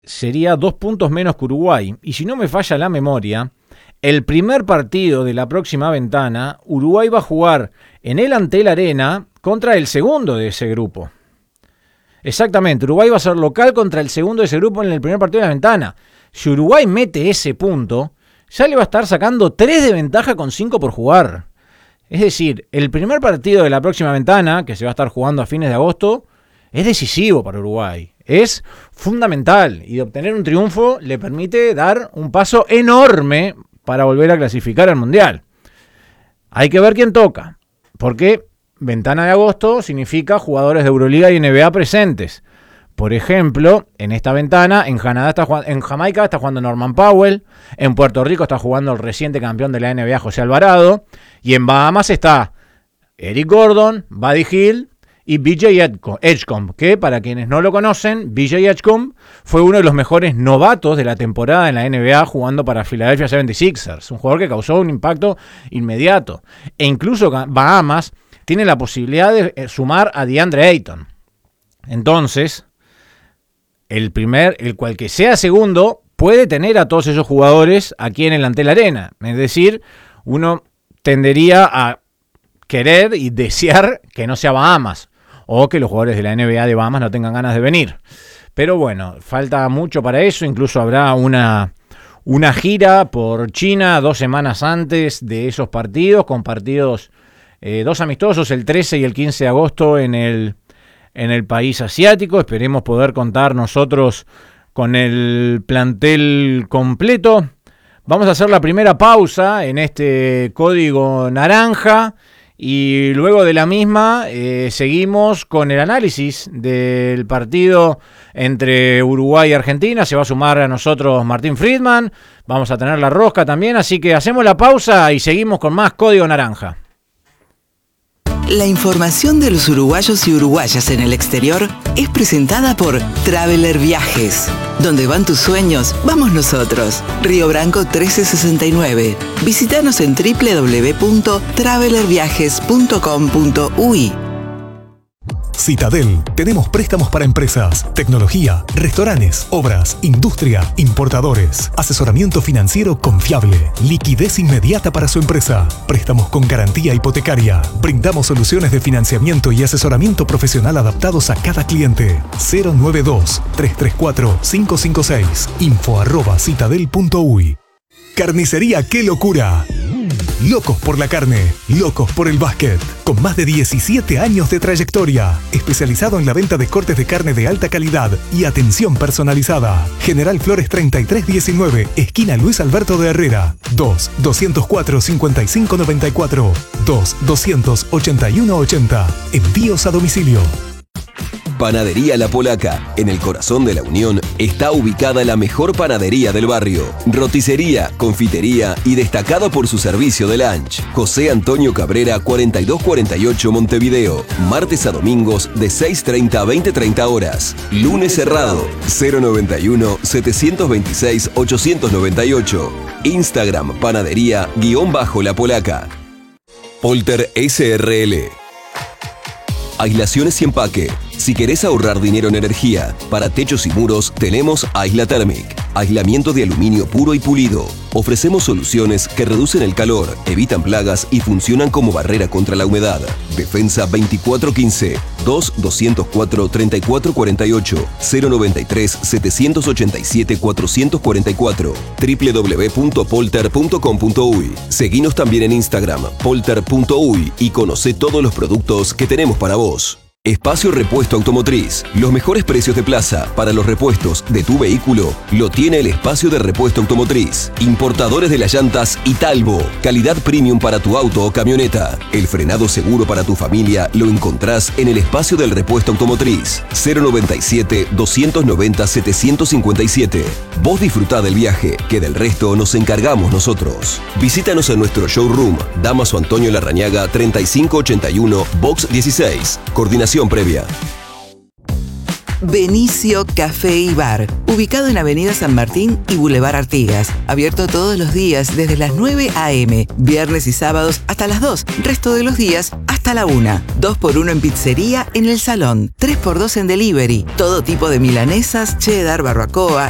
sería 2 puntos menos que Uruguay. Y si no me falla la memoria, el primer partido de la próxima ventana, Uruguay va a jugar en el Antel Arena contra el segundo de ese grupo. Exactamente, Uruguay va a ser local contra el segundo de ese grupo en el primer partido de la ventana. Si Uruguay mete ese punto, ya le va a estar sacando 3 de ventaja con 5 por jugar. Es decir, el primer partido de la próxima ventana, que se va a estar jugando a fines de agosto, es decisivo para Uruguay. Es fundamental y de obtener un triunfo le permite dar un paso enorme para volver a clasificar al Mundial. Hay que ver quién toca, porque ventana de agosto significa jugadores de Euroliga y NBA presentes. Por ejemplo, en esta ventana, en Jamaica está jugando Norman Powell, en Puerto Rico está jugando el reciente campeón de la NBA, José Alvarado, y en Bahamas está Eric Gordon, Buddy Hield y BJ Edgecombe, que para quienes no lo conocen, BJ Edgecombe fue uno de los mejores novatos de la temporada en la NBA jugando para Philadelphia 76ers, un jugador que causó un impacto inmediato. E incluso Bahamas tiene la posibilidad de sumar a DeAndre Ayton. Entonces, el cual que sea segundo puede tener a todos esos jugadores aquí en el Antel Arena. Es decir, uno tendería a querer y desear que no sea Bahamas o que los jugadores de la NBA de Bahamas no tengan ganas de venir. Pero bueno, falta mucho para eso. Incluso habrá una gira por China 2 semanas antes de esos partidos, con partidos 2 amistosos el 13 y el 15 de agosto en el país asiático. Esperemos poder contar nosotros con el plantel completo. Vamos a hacer la primera pausa en este código naranja y luego de la misma seguimos con el análisis del partido entre Uruguay y Argentina. Se va a sumar a nosotros Martín Friedman. Vamos a tener la rosca también, así que hacemos la pausa y seguimos con más código naranja. La información de los uruguayos y uruguayas en el exterior es presentada por Traveler Viajes. Donde van tus sueños, vamos nosotros. Río Branco 1369. Visítanos en www.travelerviajes.com.uy. Citadel, tenemos préstamos para empresas, tecnología, restaurantes, obras, industria, importadores, asesoramiento financiero confiable, liquidez inmediata para su empresa, préstamos con garantía hipotecaria, brindamos soluciones de financiamiento y asesoramiento profesional adaptados a cada cliente. 092-334-556, info@citadel.uy. Carnicería Qué Locura. Locos por la carne, locos por el básquet. Con más de 17 años de trayectoria, especializado en la venta de cortes de carne de alta calidad y atención personalizada. General Flores 3319, esquina Luis Alberto de Herrera. 2-204-5594. 2-200-8180. Envíos a domicilio. Panadería La Polaca. En el corazón de la Unión está ubicada la mejor panadería del barrio. Roticería, confitería y destacado por su servicio de lunch. José Antonio Cabrera 4248 Montevideo. Martes a domingos de 6:30 a 20:30 horas. Lunes cerrado 091-726-898. Instagram panadería_La Polaca. Polter SRL. Aislaciones y empaque. Si querés ahorrar dinero en energía, para techos y muros tenemos Aisla Thermic. Aislamiento de aluminio puro y pulido. Ofrecemos soluciones que reducen el calor, evitan plagas y funcionan como barrera contra la humedad. Defensa 2415 2-204-3448 093-787-444 www.polter.com.uy. Seguinos también en Instagram, polter.uy, y conocé todos los productos que tenemos para vos. Espacio Repuesto Automotriz. Los mejores precios de plaza para los repuestos de tu vehículo lo tiene el Espacio de Repuesto Automotriz. Importadores de las llantas Italbo. Calidad premium para tu auto o camioneta. El frenado seguro para tu familia lo encontrás en el Espacio del Repuesto Automotriz. 097-290-757. Vos disfrutá del viaje, que del resto nos encargamos nosotros. Visítanos en nuestro showroom, Damaso Antonio Larrañaga 3581, Box 16. Coordinación previa. Benicio Café y Bar, ubicado en Avenida San Martín y Boulevard Artigas. Abierto todos los días desde las 9 a.m., viernes y sábados hasta las 2, resto de los días hasta la 1. 2x1 en pizzería en el salón, 3x2 en delivery. Todo tipo de milanesas, cheddar, barbacoa,